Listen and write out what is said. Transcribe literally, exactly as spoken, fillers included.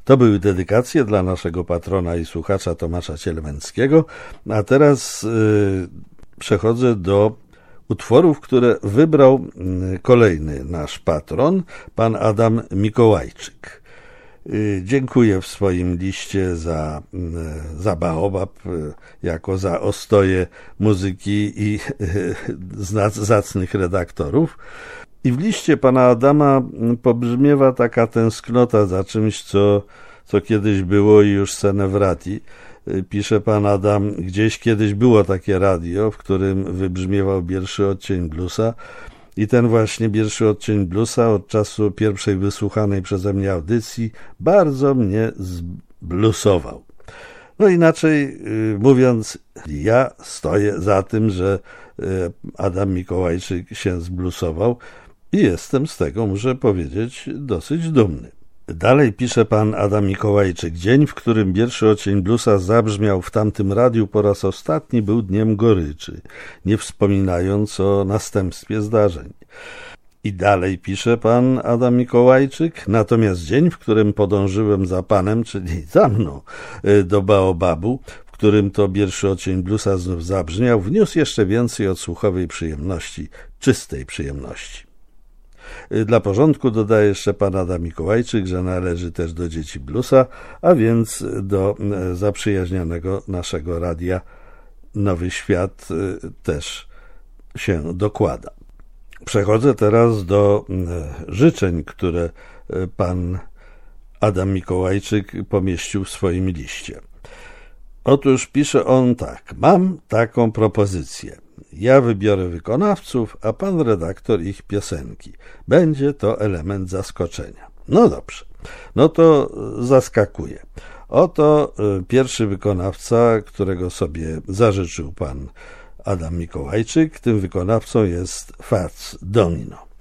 To były dedykacje dla naszego patrona i słuchacza Tomasza Cielemenckiego, a teraz yy, przechodzę do utworów, które wybrał kolejny nasz patron, pan Adam Mikołajczyk. Dziękuję w swoim liście za, za Baobab, jako za ostoję muzyki i zacnych redaktorów. I w liście pana Adama pobrzmiewa taka tęsknota za czymś, co, co kiedyś było i już senewrati. Pisze pan Adam, gdzieś kiedyś było takie radio, w którym wybrzmiewał pierwszy odcień bluesa i ten właśnie pierwszy odcień bluesa od czasu pierwszej wysłuchanej przeze mnie audycji bardzo mnie zblusował. No inaczej mówiąc, ja stoję za tym, że Adam Mikołajczyk się zblusował i jestem z tego, muszę powiedzieć, dosyć dumny. Dalej pisze pan Adam Mikołajczyk. Dzień, w którym pierwszy odcień bluesa zabrzmiał w tamtym radiu po raz ostatni, był dniem goryczy, nie wspominając o następstwie zdarzeń. I dalej pisze pan Adam Mikołajczyk. Natomiast dzień, w którym podążyłem za panem, czyli za mną, do Baobabu, w którym to pierwszy odcień bluesa znów zabrzmiał, wniósł jeszcze więcej odsłuchowej przyjemności, czystej przyjemności. Dla porządku dodaje jeszcze pan Adam Mikołajczyk, że należy też do dzieci bluesa, a więc do zaprzyjaźnionego naszego radia Nowy Świat też się dokłada. Przechodzę teraz do życzeń, które pan Adam Mikołajczyk pomieścił w swoim liście. Otóż pisze on tak. Mam taką propozycję. Ja wybiorę wykonawców, a pan redaktor ich piosenki. Będzie to element zaskoczenia. No dobrze, no to zaskakuje. Oto pierwszy wykonawca, którego sobie zażyczył pan Adam Mikołajczyk. Tym wykonawcą jest Fats Domino.